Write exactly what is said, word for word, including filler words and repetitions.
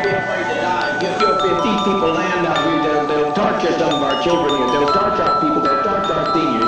be afraid to die. If, you, if these people land out here, they'll, they'll torture some of our children here. They'll torture our people. They'll torture our seniors.